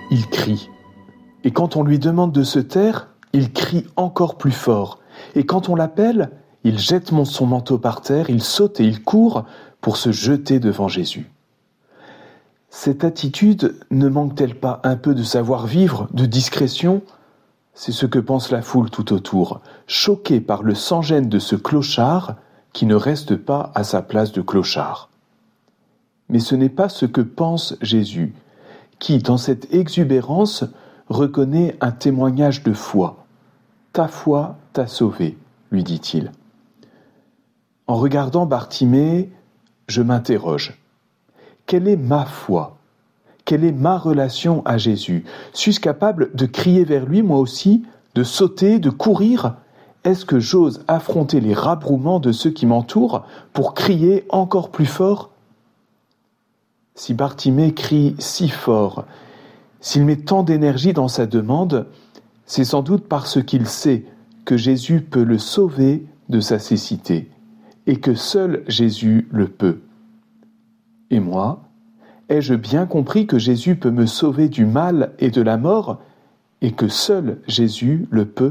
il crie. Et quand on lui demande de se taire, il crie encore plus fort. Et quand on l'appelle, il jette son manteau par terre, il saute et il court pour se jeter devant Jésus. Cette attitude ne manque-t-elle pas un peu de savoir-vivre, de discrétion ? C'est ce que pense la foule tout autour, choquée par le sans-gêne de ce clochard qui ne reste pas à sa place de clochard. Mais ce n'est pas ce que pense Jésus, qui, dans cette exubérance, reconnaît un témoignage de foi. « Ta foi t'a sauvé », lui dit-il. En regardant Bartimée, je m'interroge. Quelle est ma foi ? Quelle est ma relation à Jésus ? Suis-je capable de crier vers lui, moi aussi, de sauter, de courir ? Est-ce que j'ose affronter les rabrouements de ceux qui m'entourent pour crier encore plus fort ? Si Bartimée crie si fort, s'il met tant d'énergie dans sa demande, c'est sans doute parce qu'il sait que Jésus peut le sauver de sa cécité et que seul Jésus le peut. Et moi, ai-je bien compris que Jésus peut me sauver du mal et de la mort et que seul Jésus le peut ?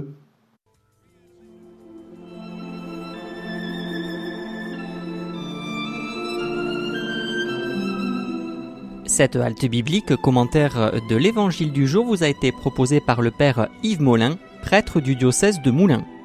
Cette halte biblique, commentaire de l'Évangile du jour, vous a été proposée par le Père Yves Molin, prêtre du diocèse de Moulins.